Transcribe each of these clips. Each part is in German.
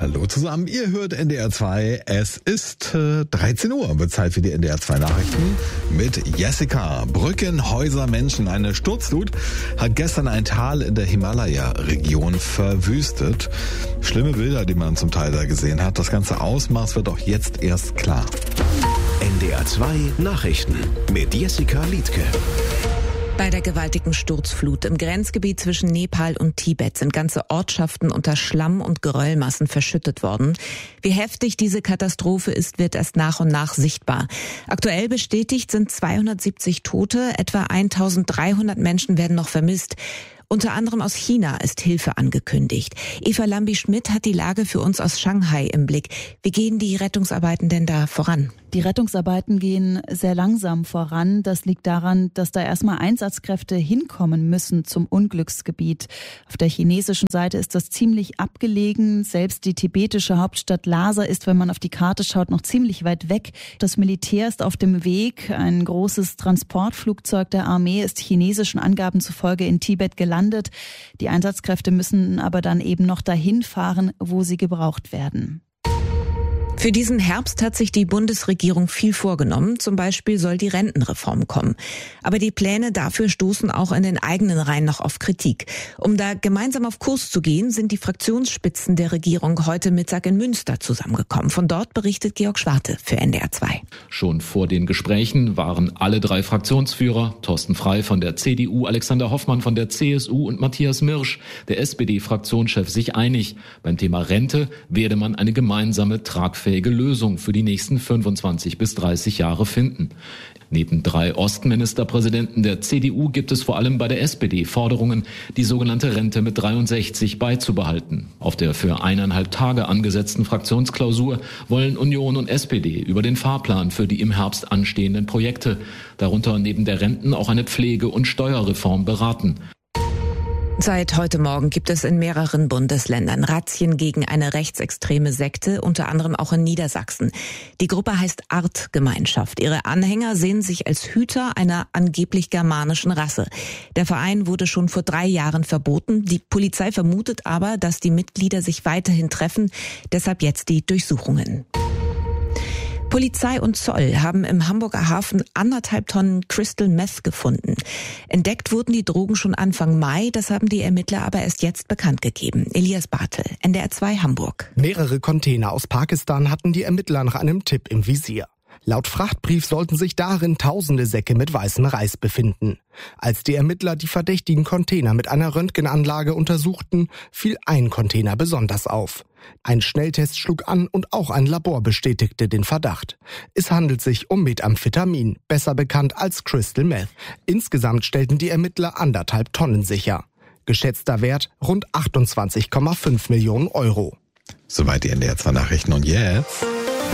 Hallo zusammen, ihr hört NDR 2. Es ist 13 Uhr, wird Zeit für die NDR 2 Nachrichten mit Jessica. Brücken, Häuser, Menschen. Eine Sturzflut hat gestern ein Tal in der Himalaya-Region verwüstet. Schlimme Bilder, die man zum Teil da gesehen hat. Das ganze Ausmaß wird auch jetzt erst klar. NDR 2 Nachrichten mit Jessica Liedtke. Bei der gewaltigen Sturzflut im Grenzgebiet zwischen Nepal und Tibet sind ganze Ortschaften unter Schlamm- und Geröllmassen verschüttet worden. Wie heftig diese Katastrophe ist, wird erst nach und nach sichtbar. Aktuell bestätigt sind 270 Tote, etwa 1300 Menschen werden noch vermisst. Unter anderem aus China ist Hilfe angekündigt. Eva Lambi-Schmidt hat die Lage für uns aus Shanghai im Blick. Wie gehen die Rettungsarbeiten denn da voran? Die Rettungsarbeiten gehen sehr langsam voran. Das liegt daran, dass da erstmal Einsatzkräfte hinkommen müssen zum Unglücksgebiet. Auf der chinesischen Seite ist das ziemlich abgelegen. Selbst die tibetische Hauptstadt Lhasa ist, wenn man auf die Karte schaut, noch ziemlich weit weg. Das Militär ist auf dem Weg. Ein großes Transportflugzeug der Armee ist chinesischen Angaben zufolge in Tibet gelandet. Die Einsatzkräfte müssen aber dann eben noch dahin fahren, wo sie gebraucht werden. Für diesen Herbst hat sich die Bundesregierung viel vorgenommen. Zum Beispiel soll die Rentenreform kommen. Aber die Pläne dafür stoßen auch in den eigenen Reihen noch auf Kritik. Um da gemeinsam auf Kurs zu gehen, sind die Fraktionsspitzen der Regierung heute Mittag in Münster zusammengekommen. Von dort berichtet Georg Schwarte für NDR 2. Schon vor den Gesprächen waren alle drei Fraktionsführer, Thorsten Frey von der CDU, Alexander Hoffmann von der CSU und Matthias Mirsch, der SPD-Fraktionschef, sich einig. Beim Thema Rente werde man eine gemeinsame tragfähige Lösung für die nächsten 25 bis 30 Jahre finden. Neben 3 Ostministerpräsidenten der CDU gibt es vor allem bei der SPD Forderungen, die sogenannte Rente mit 63 beizubehalten. Auf der für 1,5 Tage angesetzten Fraktionsklausur wollen Union und SPD über den Fahrplan für die im Herbst anstehenden Projekte, darunter neben der Renten auch eine Pflege- und Steuerreform, beraten. Seit heute Morgen gibt es in mehreren Bundesländern Razzien gegen eine rechtsextreme Sekte, unter anderem auch in Niedersachsen. Die Gruppe heißt Artgemeinschaft. Ihre Anhänger sehen sich als Hüter einer angeblich germanischen Rasse. Der Verein wurde schon vor 3 Jahren verboten. Die Polizei vermutet aber, dass die Mitglieder sich weiterhin treffen. Deshalb jetzt die Durchsuchungen. Polizei und Zoll haben im Hamburger Hafen 1,5 Tonnen Crystal Meth gefunden. Entdeckt wurden die Drogen schon Anfang Mai, das haben die Ermittler aber erst jetzt bekannt gegeben. Elias Bartel, NDR 2 Hamburg. Mehrere Container aus Pakistan hatten die Ermittler nach einem Tipp im Visier. Laut Frachtbrief sollten sich darin tausende Säcke mit weißem Reis befinden. Als die Ermittler die verdächtigen Container mit einer Röntgenanlage untersuchten, fiel ein Container besonders auf. Ein Schnelltest schlug an und auch ein Labor bestätigte den Verdacht. Es handelt sich um Methamphetamin, besser bekannt als Crystal Meth. Insgesamt stellten die Ermittler 1,5 Tonnen sicher. Geschätzter Wert rund 28,5 Millionen Euro. Soweit die NDR 2 Nachrichten und jetzt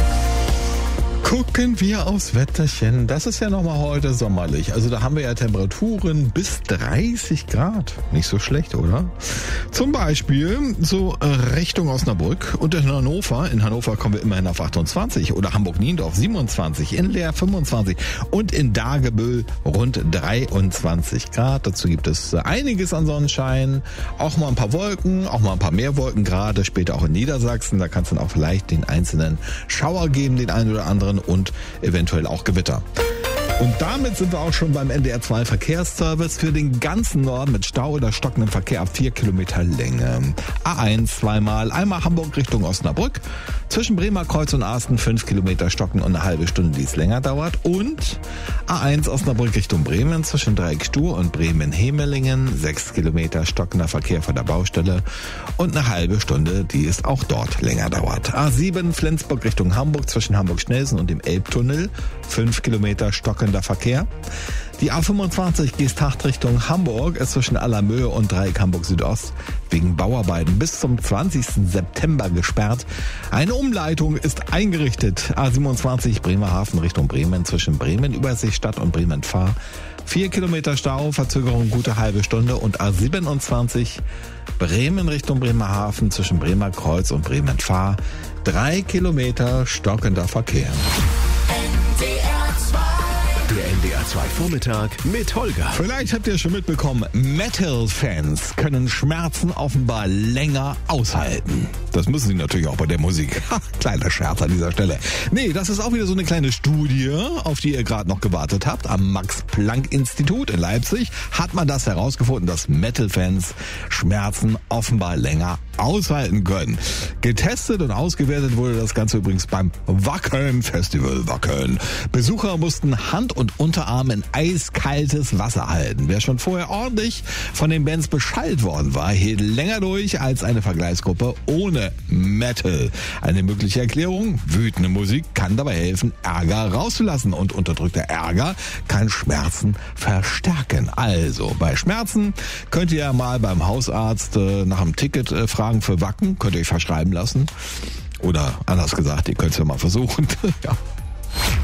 gucken wir aufs Wetterchen. Das ist ja nochmal heute sommerlich. Also da haben wir ja Temperaturen bis 30 Grad. Nicht so schlecht, oder? Zum Beispiel so Richtung Osnabrück und in Hannover. In Hannover kommen wir immerhin auf 28 oder Hamburg-Niendorf 27, in Leer 25 und in Dagebüll rund 23 Grad. Dazu gibt es einiges an Sonnenschein, auch mal ein paar Wolken, auch mal ein paar mehr Wolken, gerade später auch in Niedersachsen. Da kann es dann auch vielleicht den einzelnen Schauer geben, den einen oder anderen, und eventuell auch Gewitter. Und damit sind wir auch schon beim NDR 2 Verkehrsservice für den ganzen Norden mit Stau oder stockendem Verkehr ab 4 Kilometer Länge. A1 zweimal, einmal Hamburg Richtung Osnabrück, zwischen Bremer Kreuz und Asten 5 Kilometer stocken und eine halbe Stunde, die es länger dauert. Und A1 Osnabrück Richtung Bremen, zwischen Dreieckstuhr und Bremen-Hemelingen 6 Kilometer stockender Verkehr vor der Baustelle und eine halbe Stunde, die es auch dort länger dauert. A7 Flensburg Richtung Hamburg, zwischen Hamburg-Schnelsen und dem Elbtunnel 5 Kilometer stockender Verkehr. Die A25 Geesthacht Richtung Hamburg ist zwischen Allermöhe und Dreieck Hamburg Südost wegen Bauarbeiten bis zum 20. September gesperrt. Eine Umleitung ist eingerichtet. A27 Bremerhaven Richtung Bremen, zwischen Bremen Überseestadt und Bremen Fahr 4 Kilometer Stau, Verzögerung gute halbe Stunde. Und A27 Bremen Richtung Bremerhaven, zwischen Bremer Kreuz und Bremen Fahr 3 Kilometer stockender Verkehr. Der NDR NDR 2 Vormittag mit Holger. Vielleicht habt ihr schon mitbekommen, Metal-Fans können Schmerzen offenbar länger aushalten. Das müssen sie natürlich auch bei der Musik. Kleiner Scherz an dieser Stelle. Nee, das ist auch wieder so eine kleine Studie, auf die ihr gerade noch gewartet habt. Am Max-Planck-Institut in Leipzig hat man das herausgefunden, dass Metal-Fans Schmerzen offenbar länger aushalten können. Getestet und ausgewertet wurde das Ganze übrigens beim Wacken-Festival Wacken. Besucher mussten Hand und Unterarm in eiskaltes Wasser halten. Wer schon vorher ordentlich von den Bands beschallt worden war, hielt länger durch als eine Vergleichsgruppe ohne Metal. Eine mögliche Erklärung: wütende Musik kann dabei helfen, Ärger rauszulassen, und unterdrückter Ärger kann Schmerzen verstärken. Also, bei Schmerzen könnt ihr ja mal beim Hausarzt nach einem Ticket fragen für Wacken, könnt ihr euch verschreiben lassen. Oder anders gesagt, ihr könnt es ja mal versuchen. Ja.